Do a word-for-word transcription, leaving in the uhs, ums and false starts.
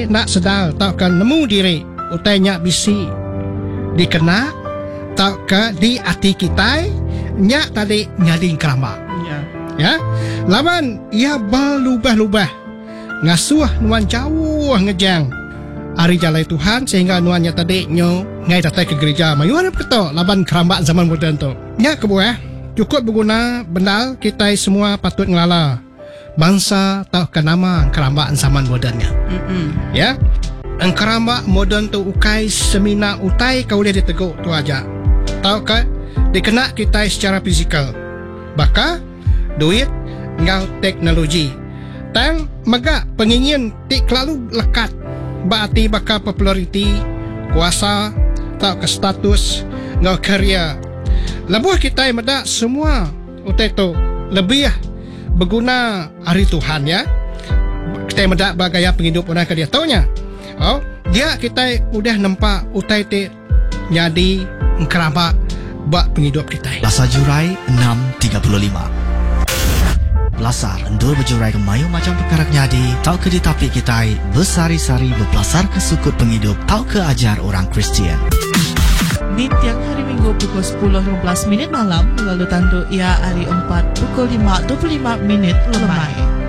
Utai nak sedar tau kan nemu diri. Utai nyak bisi dikena tau ke di hati kita nyak tadi nyading kerama. Ya. Ya, lawan ia berlubah-lubah ngasuh nuan jauh ngejang hari jalai Tuhan sehingga nuannya tadi nyo ngai datang ke gereja mayuan betul lawan keramba zaman moden tu. Nyak kebuah cukup berguna benar kita semua patut ngelala bangsa tau ke nama keramba zaman modernnya. Mm-mm. Ya, ang keramba moden tu ukai semina utai kau boleh diteguk tu aja. Tahu ke dikena kita secara fizikal. Baka duit ngau teknologi. Tang maga pengingin ti lalu lekat. Berarti baka populariti, kuasa, tahu ke status ngau karya. Lebuh kita meda semua utai tu lebih berguna hari Tuhan ya. Kita meda bagaya penghidup orang ke dia taunya. Oh, dia kita udah nampak utai ti jadi keraba bak penghidup kita. Belasar Jurai enam tiga puluh lima. Belasar endur berjurai ke mayu macam perkara nyadi. Tau ke ditapik kita bersari-sari berbelasar ke sukut penghidup. Tau ke ajar orang Kristian. Di tiang hari Minggu pukul sepuluh lima belas minit malam, lalu tantu ia hari empat pukul lima dua puluh lima minit lemai.